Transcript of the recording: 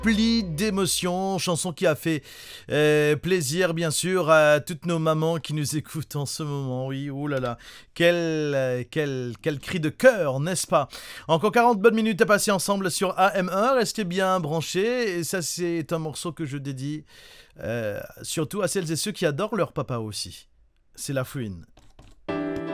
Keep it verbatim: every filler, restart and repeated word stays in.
remplie d'émotions, chanson qui a fait euh, plaisir bien sûr à toutes nos mamans qui nous écoutent en ce moment. Oui, oh là là, quel, euh, quel, quel cri de cœur, n'est-ce pas? Encore quarante bonnes minutes à passer ensemble sur A M un, restez bien branchés, et ça c'est un morceau que je dédie euh, surtout à celles et ceux qui adorent leur papa aussi. C'est La Fouine.